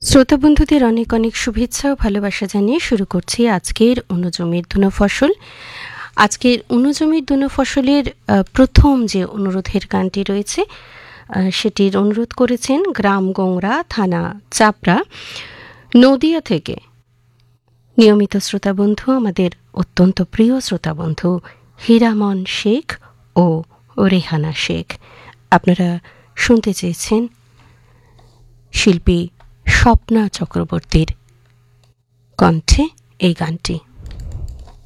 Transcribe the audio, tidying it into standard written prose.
শ্রোতা বন্ধুদের অনেক অনেক শুভেচ্ছা ও ভালোবাসা জানিয়ে শুরু করছি আজকের অনুজমির দুনো ফসল। আজকের অনুজমির দুনো ফসলের প্রথম যে অনুরোধের গানটি রয়েছে সেটির অনুরোধ করেছেন গ্রাম গোংরা, থানা চাপড়া, নদিয়া থেকে নিয়মিত শ্রোতা বন্ধু, আমাদের অত্যন্ত প্রিয় শ্রোতা বন্ধু হীরামন শেখ ও রেহানা শেখ। আপনারা শুনতে চেয়েছেন শিল্পী স্বপ্না চক্রবর্তীর কণ্ঠে এই গানটি।